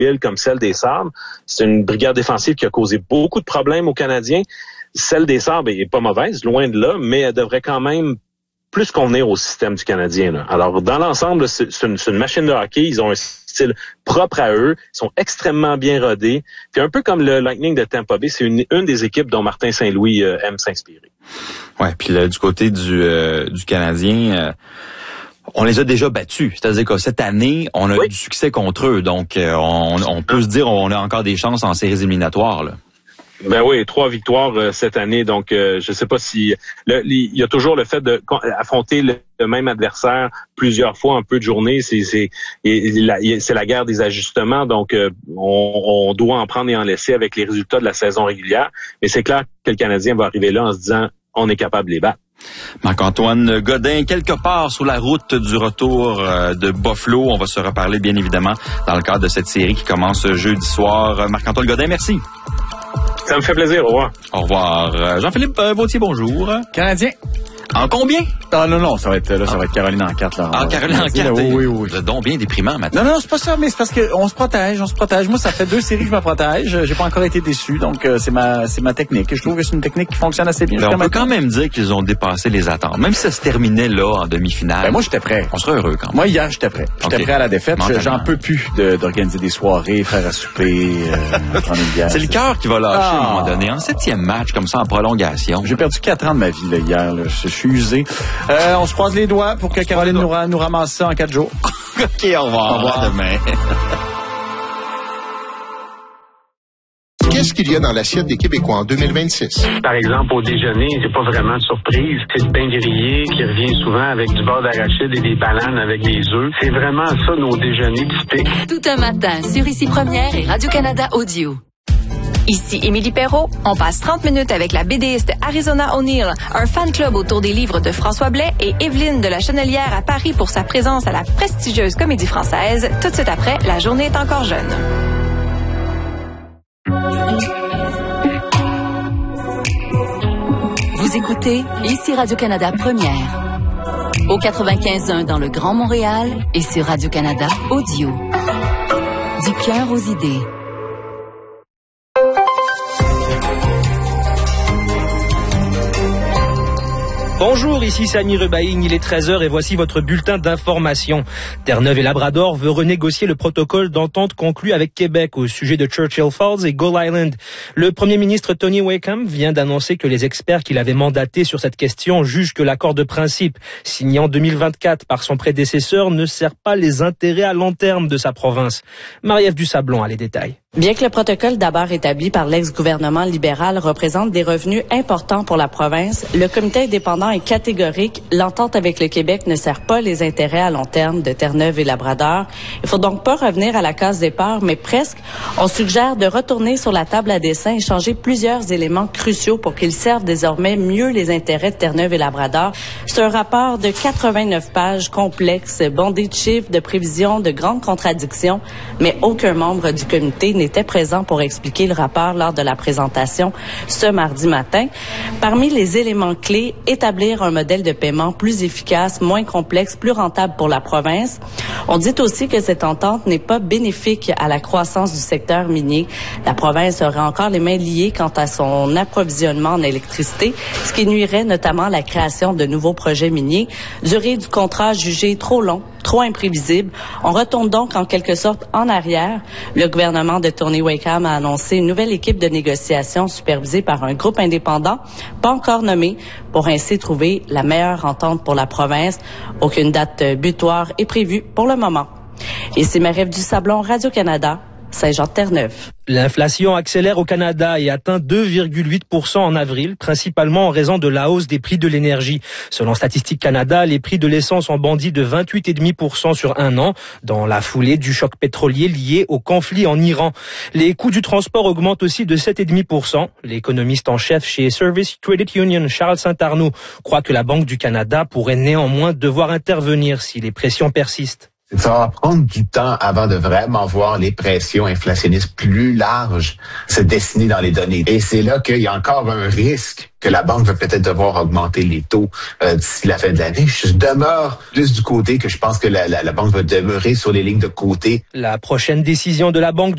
Bill comme celle des Sabres. C'est une brigade défensive qui a causé beaucoup de problèmes aux Canadiens. Celle des Sabres est pas mauvaise, loin de là, mais elle devrait quand même plus convenir au système du Canadien, là. Alors, dans l'ensemble, c'est une machine de hockey. Ils ont un style propre à eux. Ils sont extrêmement bien rodés. Puis un peu comme le Lightning de Tampa Bay, c'est une des équipes dont Martin Saint-Louis aime s'inspirer. Ouais, puis du côté du Canadien, on les a déjà battus. C'est-à-dire que cette année, on a eu du succès contre eux. Donc, on peut se dire on a encore des chances en séries éliminatoires, là. Ben oui, 3 victoires cette année. Donc, je sais pas si il y a toujours le fait de affronter le même adversaire plusieurs fois en peu de journées. C'est la guerre des ajustements. Donc, on doit en prendre et en laisser avec les résultats de la saison régulière. Mais c'est clair que le Canadien va arriver là en se disant on est capable de les battre. Marc-Antoine Godin, quelque part sur la route du retour de Buffalo. On va se reparler bien évidemment dans le cadre de cette série qui commence jeudi soir. Marc-Antoine Godin, merci. Ça me fait plaisir. Au revoir. Au revoir. Jean-Philippe Vautier, bonjour. Canadien. En combien? Ah non, ça va être Caroline en 4 là. Ah, Caroline en 4. Oui. C'est donc bien déprimant maintenant. Non, c'est pas ça, mais c'est parce que on se protège. Moi, ça fait 2 séries que je me protège. J'ai pas encore été déçu, donc c'est ma technique. Je trouve que c'est une technique qui fonctionne assez bien. On peut quand même dire qu'ils ont dépassé les attentes. Même si ça se terminait là en demi-finale. Ben moi, j'étais prêt. On serait heureux quand même. Moi, hier, j'étais prêt. J'étais prêt à la défaite. J'en peux plus d'organiser des soirées, faire à souper, prendre une bière. C'est le cœur qui va lâcher à un moment donné. En 7e match, comme ça, en prolongation. J'ai perdu 4 ans de ma vie là, hier. Là. Je suis usé. On se croise les doigts pour que Caroline nous ramasse ça en 4 jours. OK, au revoir. Au revoir. À demain. Qu'est-ce qu'il y a dans l'assiette des Québécois en 2026? Par exemple, au déjeuner, c'est pas vraiment de surprise. C'est le pain grillé qui revient souvent avec du beurre d'arachide et des bananes avec des œufs. C'est vraiment ça, nos déjeuners typiques. Tout un matin sur Ici Première et Radio-Canada Audio. Ici Émilie Perrault. On passe 30 minutes avec la BDiste Arizona O'Neill, un fan club autour des livres de François Blais et Evelyne de la Chenelière à Paris pour sa présence à la prestigieuse Comédie Française. Tout de suite après, La journée est encore jeune. Vous écoutez Ici Radio-Canada Première. Au 95.1 dans le Grand Montréal et sur Radio-Canada Audio. Du cœur aux idées. Bonjour, ici Samy Rebaïng, il est 13h et voici votre bulletin d'information. Terre-Neuve et Labrador veut renégocier le protocole d'entente conclu avec Québec au sujet de Churchill Falls et Gull Island. Le premier ministre Tony Wakeham vient d'annoncer que les experts qu'il avait mandatés sur cette question jugent que l'accord de principe, signé en 2024 par son prédécesseur, ne sert pas les intérêts à long terme de sa province. Marie-Ève Dusablon a les détails. Bien que le protocole d'abord établi par l'ex-gouvernement libéral représente des revenus importants pour la province, le comité indépendant est catégorique. L'entente avec le Québec ne sert pas les intérêts à long terme de Terre-Neuve et Labrador. Il faut donc pas revenir à la case départ, mais presque. On suggère de retourner sur la table à dessin et changer plusieurs éléments cruciaux pour qu'ils servent désormais mieux les intérêts de Terre-Neuve et Labrador. C'est un rapport de 89 pages complexe, bondé de chiffres, de prévisions, de grandes contradictions, mais aucun membre du comité était présent pour expliquer le rapport lors de la présentation ce mardi matin. Parmi les éléments clés, établir un modèle de paiement plus efficace, moins complexe, plus rentable pour la province. On dit aussi que cette entente n'est pas bénéfique à la croissance du secteur minier. La province aurait encore les mains liées quant à son approvisionnement en électricité, ce qui nuirait notamment à la création de nouveaux projets miniers. Durée du contrat jugée trop long, trop imprévisible. On retourne donc en quelque sorte en arrière. Le gouvernement de Tony Wakeham a annoncé une nouvelle équipe de négociation supervisée par un groupe indépendant, pas encore nommé, pour ainsi trouver la meilleure entente pour la province. Aucune date butoir est prévue pour le moment. Ici Marie-Ève Dusablon, Radio-Canada, Saint-Jean-de-Terre-Neuve. L'inflation accélère au Canada et atteint 2,8% en avril, principalement en raison de la hausse des prix de l'énergie. Selon Statistique Canada, les prix de l'essence ont bondi de 28,5% sur un an, dans la foulée du choc pétrolier lié au conflit en Iran. Les coûts du transport augmentent aussi de 7,5%. L'économiste en chef chez Service Credit Union, Charles Saint-Arnaud, croit que la Banque du Canada pourrait néanmoins devoir intervenir si les pressions persistent. Ça va prendre du temps avant de vraiment voir les pressions inflationnistes plus larges se dessiner dans les données. Et c'est là qu'il y a encore un risque que la banque va peut-être devoir augmenter les taux d'ici la fin de l'année. Je demeure plus du côté que je pense que la banque va demeurer sur les lignes de côté. La prochaine décision de la Banque